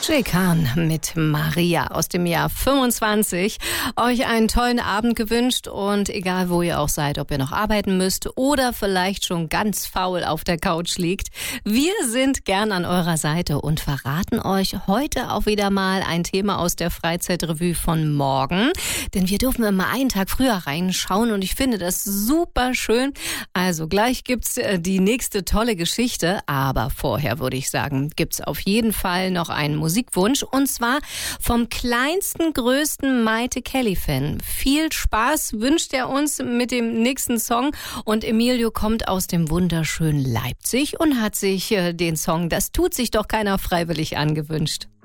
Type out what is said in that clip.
Jay Khan mit Maria aus dem Jahr 25. Euch einen tollen Abend gewünscht und egal wo ihr auch seid, ob ihr noch arbeiten müsst oder vielleicht schon ganz faul auf der Couch liegt, wir sind gern an eurer Seite und verraten euch heute auch wieder mal ein Thema aus der Freizeitrevue von morgen. Denn wir dürfen immer einen Tag früher reinschauen und ich finde das super schön. Also gleich gibt's die nächste tolle Geschichte, aber vorher würde ich sagen, gibt's auf jeden Fall noch einen Musikwunsch und zwar vom kleinsten, größten Maite Kelly-Fan. Viel Spaß wünscht er uns mit dem nächsten Song und Emilio kommt aus dem wunderschönen Leipzig und hat sich den Song "Das tut sich doch keiner freiwillig" angewünscht.